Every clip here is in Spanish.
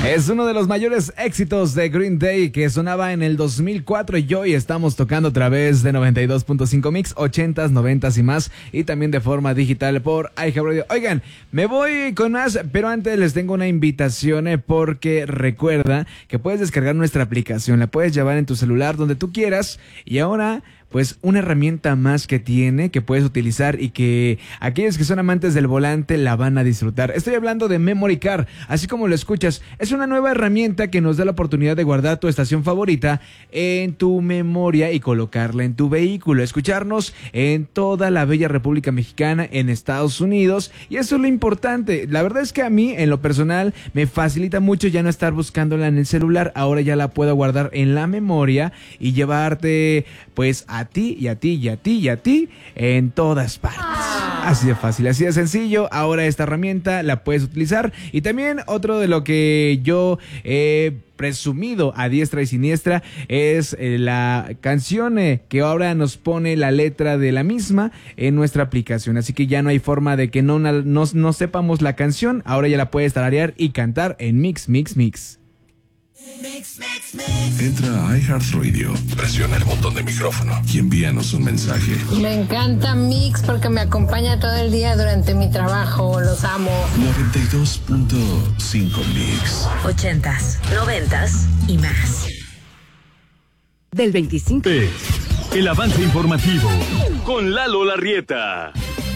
Es uno de los mayores éxitos de Green Day que sonaba en el 2004 y hoy estamos tocando a través de 92.5 Mix, 80s, 90s y más, y también de forma digital por iHeartRadio. Oigan, me voy con más, pero antes les tengo una invitación porque recuerda que puedes descargar nuestra aplicación, la puedes llevar en tu celular donde tú quieras y ahora pues una herramienta más que tiene, que puedes utilizar y que aquellos que son amantes del volante la van a disfrutar. Estoy hablando de Memory Card, así como lo escuchas. Es una nueva herramienta que nos da la oportunidad de guardar tu estación favorita en tu memoria y colocarla en tu vehículo, escucharnos en toda la bella República Mexicana, en Estados Unidos, y eso es lo importante. La verdad es que a mí, en lo personal, me facilita mucho ya no estar buscándola en el celular. Ahora ya la puedo guardar en la memoria y llevarte, pues, a ti y a ti y a ti y a ti en todas partes. Así de fácil, así de sencillo. Ahora esta herramienta la puedes utilizar. Y también otro de lo que yo he presumido a diestra y siniestra es la canción que ahora nos pone la letra de la misma en nuestra aplicación. Así que ya no hay forma de que no sepamos la canción. Ahora ya la puedes tararear y cantar en Mix, Mix, Mix. Mix, mix, mix. Entra a iHeartRadio, presiona el botón de micrófono y envíanos un mensaje. Me encanta Mix porque me acompaña todo el día durante mi trabajo, los amo. 92.5 Mix. 80s, 90s y más. Del 25. El avance informativo con Lalo Larrieta.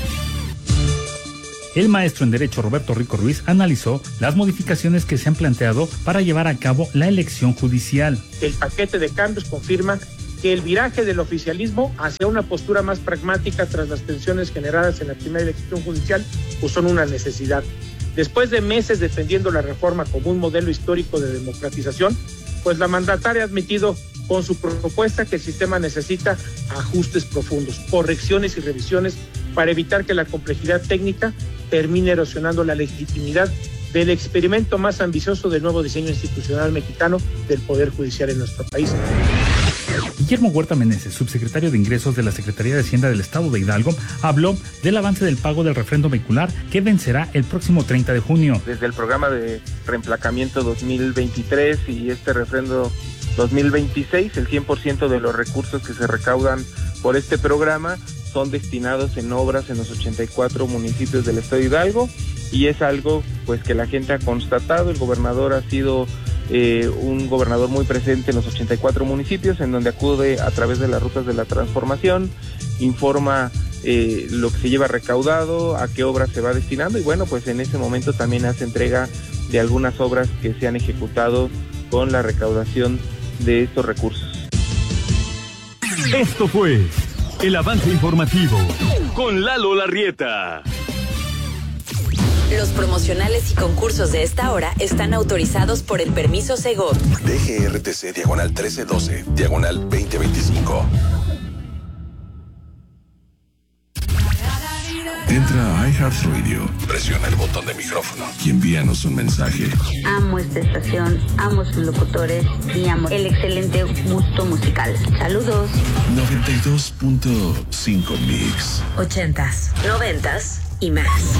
El maestro en Derecho Roberto Rico Ruiz analizó las modificaciones que se han planteado para llevar a cabo la elección judicial. El paquete de cambios confirma que el viraje del oficialismo hacia una postura más pragmática tras las tensiones generadas en la primera elección judicial pues son una necesidad. Después de meses defendiendo la reforma como un modelo histórico de democratización, pues la mandataria ha admitido con su propuesta que el sistema necesita ajustes profundos, correcciones y revisiones para evitar que la complejidad técnica termine erosionando la legitimidad del experimento más ambicioso del nuevo diseño institucional mexicano del Poder Judicial en nuestro país. Guillermo Huerta Meneses, subsecretario de Ingresos de la Secretaría de Hacienda del Estado de Hidalgo, habló del avance del pago del refrendo vehicular que vencerá el próximo 30 de junio. Desde el programa de reemplacamiento 2023 y este refrendo 2026, el 100% de los recursos que se recaudan por este programa son destinados en obras en los 84 municipios del Estado de Hidalgo, y es algo pues que la gente ha constatado. El gobernador ha sido un gobernador muy presente en los 84 municipios, en donde acude a través de las rutas de la transformación, informa lo que se lleva recaudado, a qué obras se va destinando, y bueno, pues en ese momento también hace entrega de algunas obras que se han ejecutado con la recaudación de estos recursos. Esto fue el avance informativo con Lalo Larrieta. Los promocionales y concursos de esta hora están autorizados por el permiso Segov. DGRTC /1312 /2025. Entra a iHeartRadio, presiona el botón de micrófono y envíanos un mensaje. Amo esta estación, amo sus locutores y amo el excelente gusto musical. Saludos. 92.5 Mix. 80s, 90s y más.